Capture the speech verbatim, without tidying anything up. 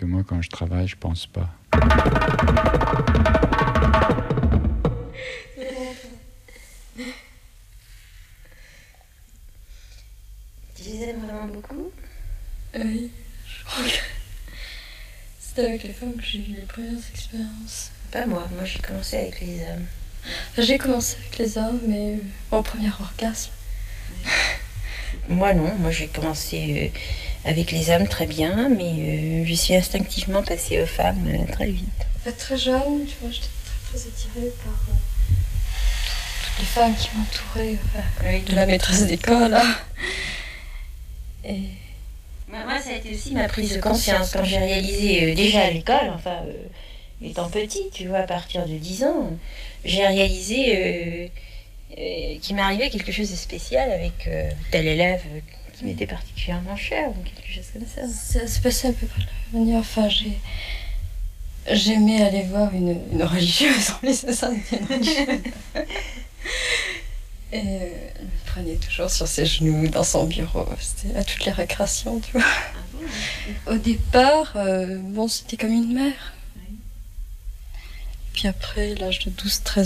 moi, quand je travaille, je pense pas. Tu les aimes vraiment beaucoup? Oui, je crois que c'est avec les femmes que j'ai eu les premières expériences. Pas moi, moi j'ai commencé avec les hommes. Enfin, j'ai commencé avec les hommes, mais mon premier orgasme. Moi non, moi j'ai commencé euh, avec les hommes très bien, mais euh, je suis instinctivement passée aux femmes euh, très vite. Enfin, très jeune, tu vois, j'étais très, très attirée par euh, toutes les femmes qui m'entouraient, enfin, Oui, de la maîtresse d'école. Hein. Et... Moi, moi, ça a été aussi ma prise de conscience quand j'ai réalisé, euh, déjà à l'école, enfin, euh, étant petite, tu vois, à partir de dix ans, j'ai réalisé euh, euh, qu'il m'arrivait quelque chose de spécial avec euh, tel élève euh, qui m'était particulièrement cher, ou quelque chose comme ça. Ça s'est passé un peu par la manière, enfin, j'ai... J'aimais aller voir une, une religieuse, on laissait ça une religieuse. Et euh, elle me prenait toujours sur ses genoux dans son bureau. C'était à toutes les récréations, tu vois. Ah bon? Au départ, euh, bon, c'était comme une mère. Oui. Puis après, l'âge de douze treize